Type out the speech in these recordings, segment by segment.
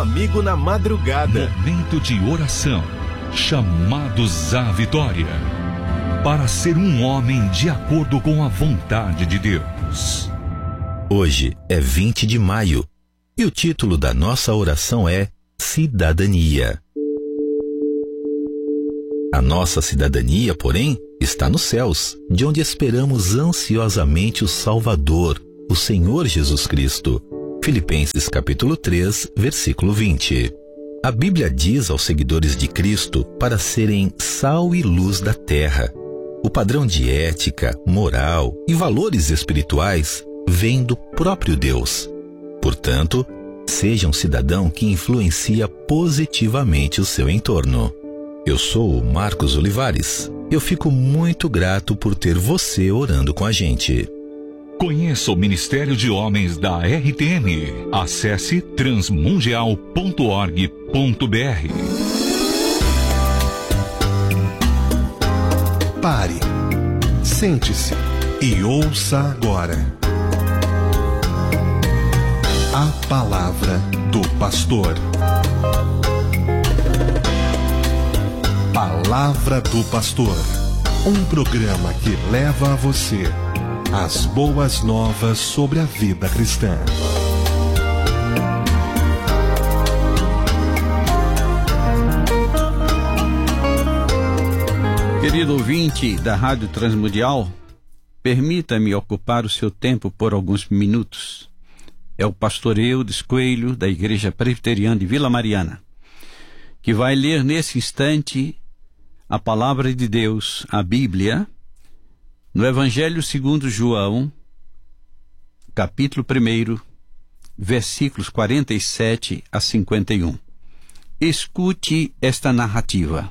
amigo na madrugada. Momento de oração, chamados à vitória, para ser um homem de acordo com a vontade de Deus. Hoje é 20 de maio e o título da nossa oração é Cidadania. A nossa cidadania, porém, está nos céus, de onde esperamos ansiosamente o Salvador, o Senhor Jesus Cristo. Filipenses capítulo 3, versículo 20. A Bíblia diz aos seguidores de Cristo para serem sal e luz da terra. O padrão de ética, moral e valores espirituais vem do próprio Deus. Portanto, seja um cidadão que influencia positivamente o seu entorno. Eu sou o Marcos Olivares. Eu fico muito grato por ter você orando com a gente. Conheça o Ministério de Homens da RTM. Acesse transmundial.org.br. Pare, sente-se e ouça agora a palavra do pastor. Palavra do Pastor, um programa que leva a você as boas novas sobre a vida cristã. Querido ouvinte da Rádio Transmundial, permita-me ocupar o seu tempo por alguns minutos. É o pastor Eudes Coelho, da Igreja Presbiteriana de Vila Mariana, que vai ler nesse instante a palavra de Deus, a Bíblia, no Evangelho segundo João, capítulo 1, versículos 47 a 51. Escute esta narrativa.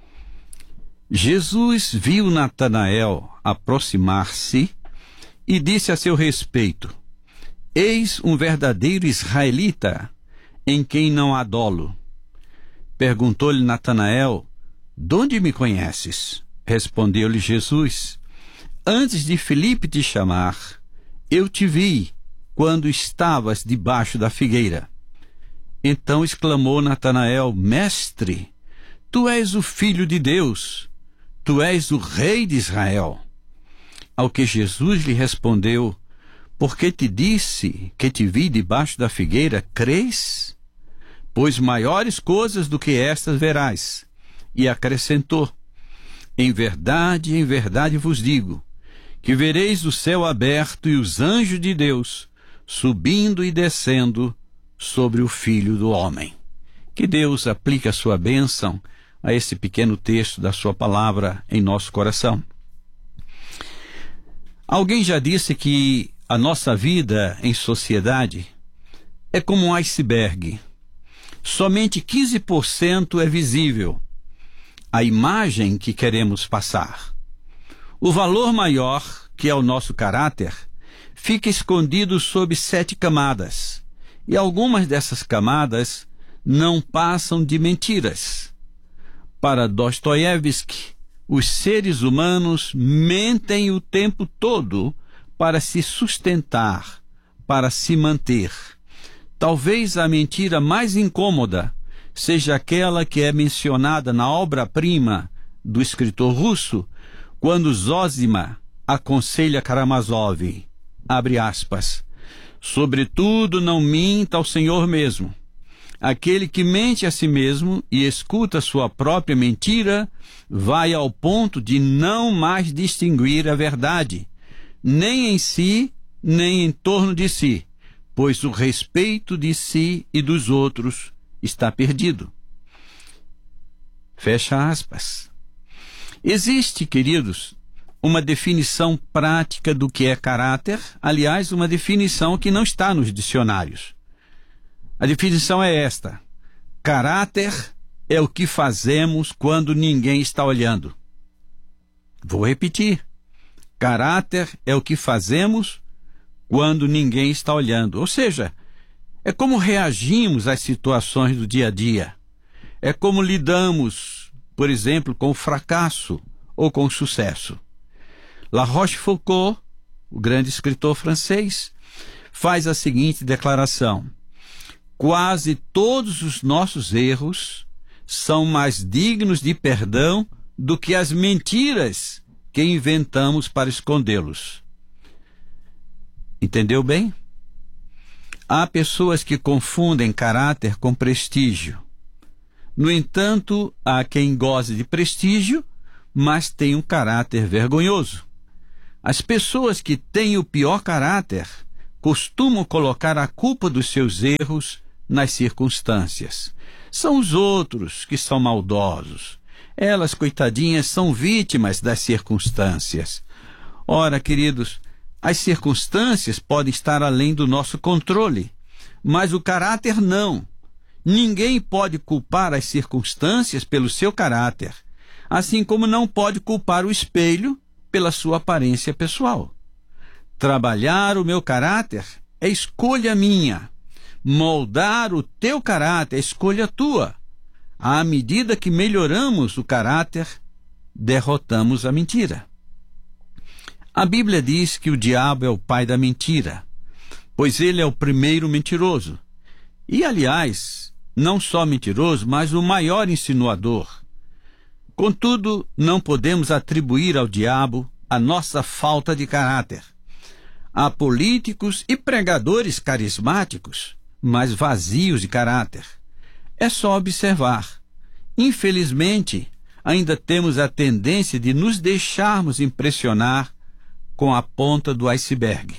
Jesus viu Natanael aproximar-se e disse a seu respeito: Eis um verdadeiro israelita, em quem não há dolo. Perguntou-lhe Natanael: De onde me conheces? Respondeu-lhe Jesus: Antes de Filipe te chamar, eu te vi quando estavas debaixo da figueira. Então exclamou Natanael: Mestre, tu és o Filho de Deus, tu és o Rei de Israel. Ao que Jesus lhe respondeu: Porque te disse que te vi debaixo da figueira, crês? Pois maiores coisas do que estas verás. E acrescentou: em verdade vos digo, que vereis o céu aberto e os anjos de Deus subindo e descendo sobre o Filho do Homem. Que Deus aplique a sua bênção a esse pequeno texto da sua palavra em nosso coração. Alguém já disse que a nossa vida em sociedade é como um iceberg. Somente 15% é visível, a imagem que queremos passar. O valor maior, que é o nosso caráter, fica escondido sob 7 camadas, e algumas dessas camadas não passam de mentiras. Para Dostoiévski, os seres humanos mentem o tempo todo para se sustentar, para se manter. Talvez a mentira mais incômoda seja aquela que é mencionada na obra-prima do escritor russo, quando Zosima aconselha Karamazov, abre aspas, sobretudo não minta ao Senhor mesmo. Aquele que mente a si mesmo e escuta sua própria mentira vai ao ponto de não mais distinguir a verdade, nem em si, nem em torno de si, pois o respeito de si e dos outros está perdido. Fecha aspas. Existe, queridos, uma definição prática do que é caráter, aliás, uma definição que não está nos dicionários. A definição é esta: caráter é o que fazemos quando ninguém está olhando. Vou repetir. Caráter é o que fazemos quando ninguém está olhando. Ou seja, é como reagimos às situações do dia a dia. É como lidamos, por exemplo, com o fracasso ou com o sucesso. La Rochefoucauld, o grande escritor francês, faz a seguinte declaração: quase todos os nossos erros são mais dignos de perdão do que as mentiras que inventamos para escondê-los. Entendeu bem? Há pessoas que confundem caráter com prestígio. No entanto, há quem goze de prestígio, mas tem um caráter vergonhoso. As pessoas que têm o pior caráter costumam colocar a culpa dos seus erros nas circunstâncias. São os outros que são maldosos. Elas, coitadinhas, são vítimas das circunstâncias. Ora, queridos, as circunstâncias podem estar além do nosso controle, mas o caráter não. Ninguém pode culpar as circunstâncias pelo seu caráter, assim como não pode culpar o espelho pela sua aparência pessoal. Trabalhar o meu caráter é escolha minha. Moldar o teu caráter é escolha tua. À medida que melhoramos o caráter, derrotamos a mentira. A Bíblia diz que o diabo é o pai da mentira, pois ele é o primeiro mentiroso. E, aliás, não só mentiroso, mas o maior insinuador. Contudo, não podemos atribuir ao diabo a nossa falta de caráter. Há políticos e pregadores carismáticos, mas vazios de caráter. É só observar. Infelizmente, ainda temos a tendência de nos deixarmos impressionar com a ponta do iceberg.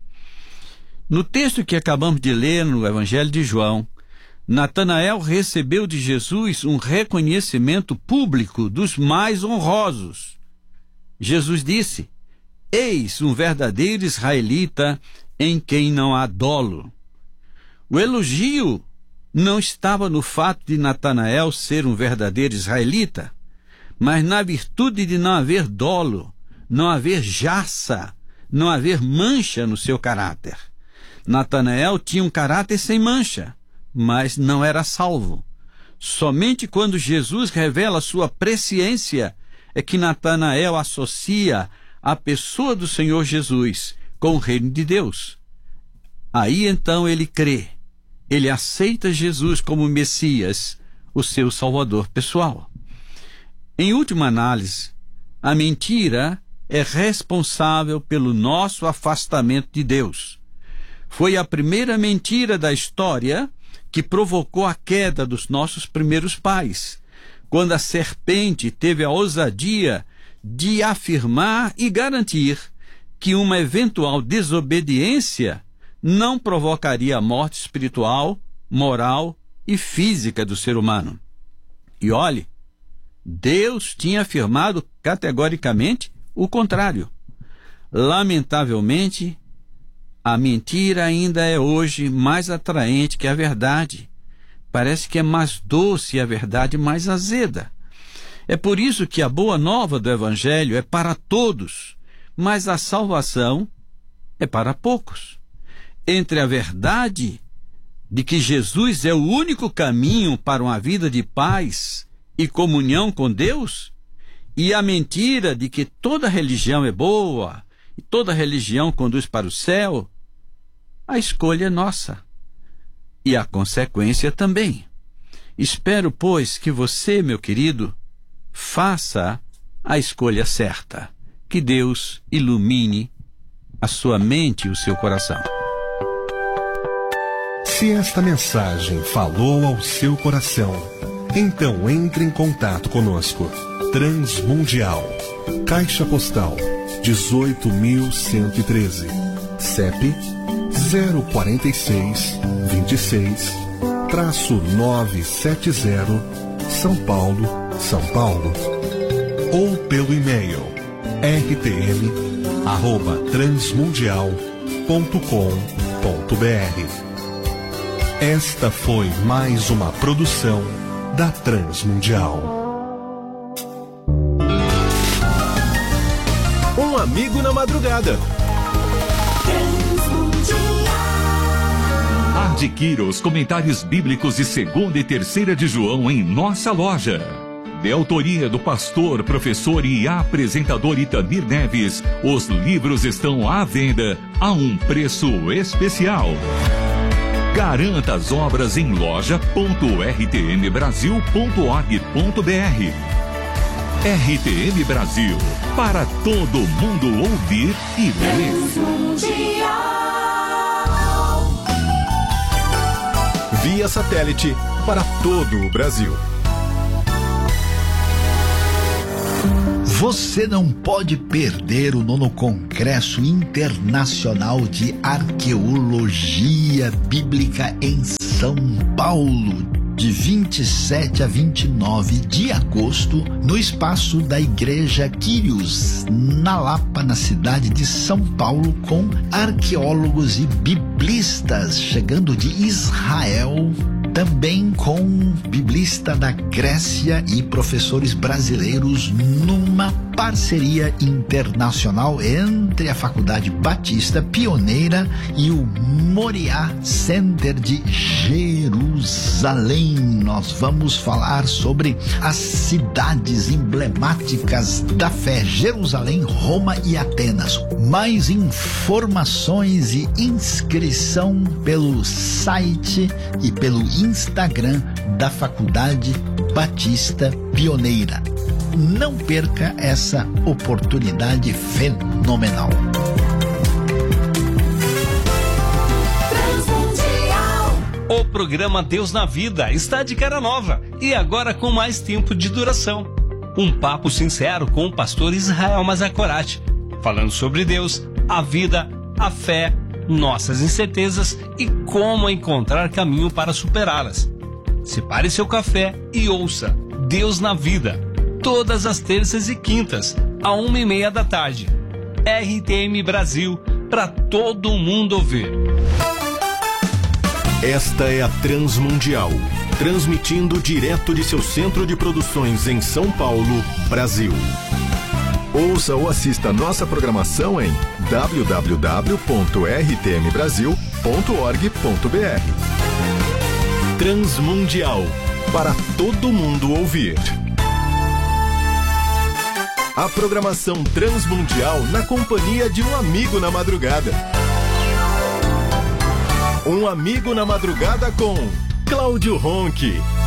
No texto que acabamos de ler no Evangelho de João, Natanael recebeu de Jesus um reconhecimento público dos mais honrosos. Jesus disse: "Eis um verdadeiro israelita em quem não há dolo." O elogio não estava no fato de Natanael ser um verdadeiro israelita, mas na virtude de não haver dolo, não haver jaça, não haver mancha no seu caráter. Natanael tinha um caráter sem mancha, mas não era salvo. Somente quando Jesus revela sua presciência é que Natanael associa a pessoa do Senhor Jesus com o reino de Deus. Aí então ele crê, ele aceita Jesus como Messias, o seu Salvador pessoal. Em última análise, a mentira é responsável pelo nosso afastamento de Deus. Foi a primeira mentira da história que provocou a queda dos nossos primeiros pais, quando a serpente teve a ousadia de afirmar e garantir que uma eventual desobediência não provocaria a morte espiritual, moral e física do ser humano. E olhe, Deus tinha afirmado categoricamente o contrário. Lamentavelmente, a mentira ainda é hoje mais atraente que a verdade. Parece que é mais doce e a verdade mais azeda. É por isso que a boa nova do Evangelho é para todos, mas a salvação é para poucos. Entre a verdade de que Jesus é o único caminho para uma vida de paz e comunhão com Deus, e a mentira de que toda religião é boa e toda religião conduz para o céu, a escolha é nossa. E a consequência também. Espero, pois, que você, meu querido, faça a escolha certa. Que Deus ilumine a sua mente e o seu coração. Se esta mensagem falou ao seu coração, então entre em contato conosco. Transmundial, Caixa Postal 18.113, CEP 04626-970, São Paulo, São Paulo. Ou pelo e-mail rtm@transmundial.com.br. Esta foi mais uma produção da Transmundial. Um amigo na madrugada. Adquira os comentários bíblicos de 2ª e 3ª de João em nossa loja. De autoria do pastor, professor e apresentador Itamir Neves, os livros estão à venda a um preço especial. Garanta as obras em loja.rtmbrasil.org.br. RTM Brasil, para todo mundo ouvir e ver. Via satélite para todo o Brasil. Você não pode perder o 9º Congresso Internacional de Arqueologia Bíblica em São Paulo, de 27 a 29 de agosto, no espaço da Igreja Quírios, na Lapa, na cidade de São Paulo, com arqueólogos e biblistas chegando de Israel, também com biblista da Grécia e professores brasileiros, numa parceria internacional entre a Faculdade Batista Pioneira e o Moriá Center de Jerusalém. Nós vamos falar sobre as cidades emblemáticas da fé: Jerusalém, Roma e Atenas. Mais informações e inscrição pelo site e pelo Instagram da Faculdade Batista Pioneira. Não perca essa oportunidade fenomenal. O programa Deus na Vida está de cara nova e agora com mais tempo de duração. Um papo sincero com o pastor Israel Mazakorati, falando sobre Deus, a vida, a fé, nossas incertezas e como encontrar caminho para superá-las. Separe seu café e ouça Deus na Vida, todas as terças e quintas, à 1:30 da tarde. RTM Brasil, para todo mundo ouvir. Esta é a Transmundial, transmitindo direto de seu centro de produções em São Paulo, Brasil. Ouça ou assista nossa programação em www.rtmbrasil.org.br. Transmundial, para todo mundo ouvir. A programação Transmundial na companhia de um amigo na madrugada. Um amigo na madrugada com Cláudio Ronchi.